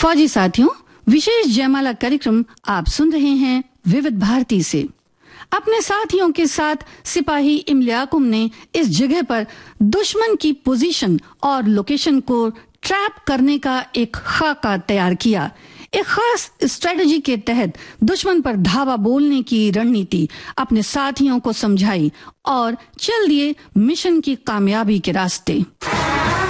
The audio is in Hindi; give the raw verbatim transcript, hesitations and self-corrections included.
फौजी साथियों, विशेष जयमाला कार्यक्रम आप सुन रहे हैं विविध भारती से। अपने साथियों के साथ सिपाही इमलियाकुम ने इस जगह पर दुश्मन की पोजीशन और लोकेशन को ट्रैप करने का एक खाका तैयार किया। एक खास स्ट्रेटजी के तहत दुश्मन पर धावा बोलने की रणनीति अपने साथियों को समझाई और चल दिए मिशन की कामयाबी के रास्ते।